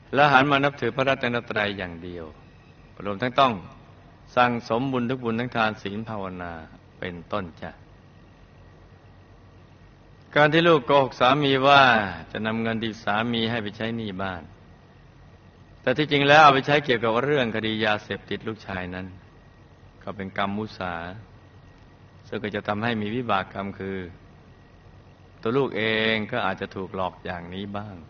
และหันมานับถือพระรัตนตรัยอย่างเดียวรวมทั้งต้องสั่งสมบุญทุกบุญทั้งทานศีลภาวนาเป็นต้นจ้ะการที่ลูกโกหกสามีว่าจะนำเงินที่สามีให้ไปใช้หนี้บ้านแต่ที่จริงแล้วเอาไปใช้เกี่ยวกับเรื่องคดียาเสพติดลูกชายนั้นก็เป็นกรรมมุสาซึ่งก็จะทำให้มีวิบากกรรมคือตัวลูกเองก็อาจจะถูกหลอกอย่างนี้บ้าง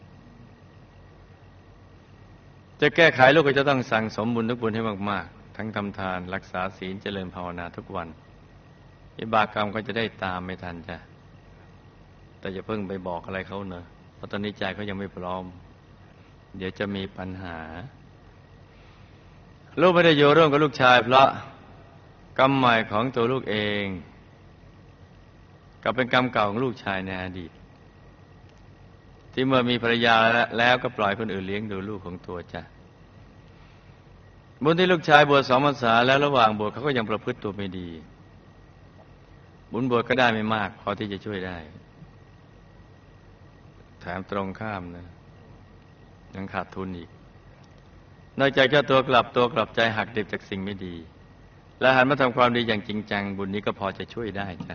จะแก้ไขลูกก็จะต้องสั่งสมบุญทุกบุญให้มากๆทั้งทำทานรักษาศีลเจริญภาวนาทุกวันวิบากกรรมก็จะได้ตามไม่ทันจ้ะแต่อย่าเพิ่งไปบอกอะไรเขาเนอะเพราะตอนนี้ใจเขายังไม่พร้อมเดี๋ยวจะมีปัญหาลูกไม่ได้อยู่ร่วมกับลูกชายเพราะกรรมใหม่ของตัวลูกเองกับเป็นกรรมเก่าของลูกชายในอดีตที่เมื่อมีภรรยาแล้วก็ปล่อยคนอื่นเลี้ยงดูลูกของตัวจ้ะบุญที่ลูกชายบวช2 พรรษาแล้วระหว่างบวชเขาก็ยังประพฤติตัวไม่ดีบุญบวชก็ได้ไม่มากพอที่จะช่วยได้แถมตรงข้ามนะยังขาดทุนอีกนอกจากเจ้าตัวกลับใจหักดิบจากสิ่งไม่ดีและหันมาทำความดีอย่างจริงจังบุญนี้ก็พอจะช่วยได้จ้ะ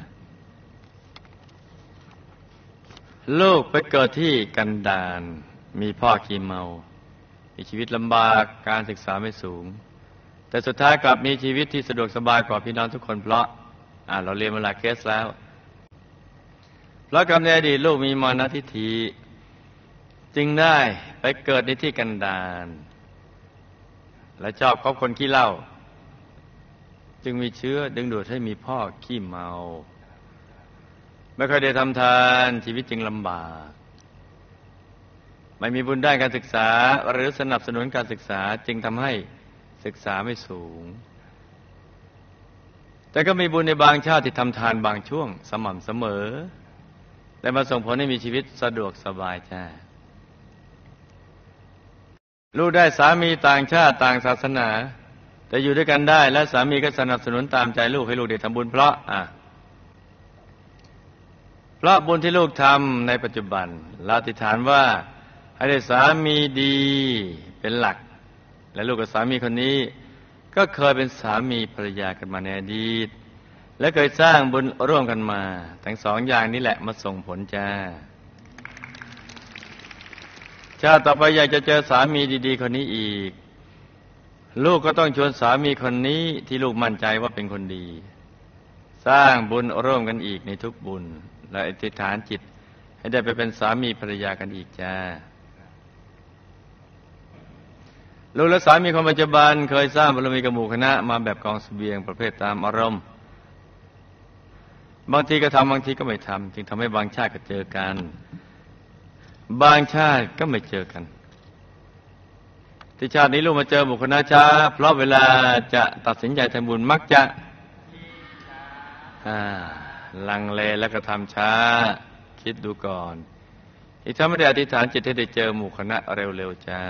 ลูกไปเกิดที่กันดารมีพ่อขี้เมามีชีวิตลำบากการศึกษาไม่สูงแต่สุดท้ายกลับมีชีวิตที่สะดวกสบายกว่าพี่น้องทุกคนเพราะเราเรียนมาหลายเคสแล้วเพราะกรรมในอดีตลูกมีมานะทิฏฐิจึงได้ไปเกิดในที่กันดารและชอบคบคนขี้เหล้าจึงมีเชื้อดึงดูดให้มีพ่อขี้เมาไม่ค่อยได้ทำทานชีวิตจึงลำบากไม่มีบุญด้านการศึกษาหรือสนับสนุนการศึกษาจึงทำให้ศึกษาไม่สูงแต่ก็มีบุญในบางชาติที่ทำทานบางช่วงสม่ำเสมอและมาส่งผลให้มีชีวิตสะดวกสบายจ้าลูกได้สามีต่างชาติต่างศาสนาแต่อยู่ด้วยกันได้และสามีก็สนับสนุนตามใจลูกให้ลูกได้ทำบุญเพราะบุญที่ลูกทำในปัจจุบันเราอธิษฐานว่าให้ได้สามีดีเป็นหลักและลูกกับสามีคนนี้ก็เคยเป็นสามีภรรยากันมาในอดีตและเคยสร้างบุญร่วมกันมาทั้งสองอย่างนี้แหละมาส่งผลจ้าชาติต่อไปอยากจะเจอสามีดีๆคนนี้อีกลูกก็ต้องชวนสามีคนนี้ที่ลูกมั่นใจว่าเป็นคนดีสร้างบุญร่วมกันอีกในทุกบุญและอธิษฐานจิตให้ได้ไปเป็นสามีภรรยากันอีกจ้าลูกและสามีคนปัจจุบันเคยสร้างบารมีกับหมู่คณะมาแบบกองเสบียงประเภทตามอารมณ์บางทีก็ทำบางทีก็ไม่ทำจึงทำให้บางชาติก็เจอกันบางชาติก็ไม่เจอกันที่ชาตินี้ลูกมาเจอหมู่คณะช้าเพราะเวลาจะตัดสินใจทำบุญมักจะลังเลแล้วก็ทำช้าคิดดูก่อนอีกทั้งไม่ได้อธิษฐานจิตให้ได้เจอหมู่คณะเร็วๆจ้า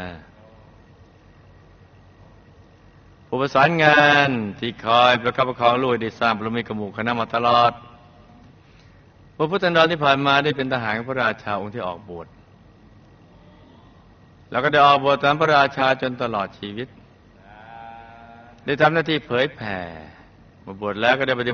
ผู้ประสานงานที่คอยประคับประคองลูกได้สร้างบารมีกับหมู่คณะมาตลอดพระพุทธเจ้าที่ผ่านมาได้เป็นทหารพระราชาองค์ที่ออกบวชแล้วก็ได้ออกบวชตามพระราชาจนตลอดชีวิตได้ทำหน้าที่เผยแผ่มาบวชแล้วก็ได้ปฏิ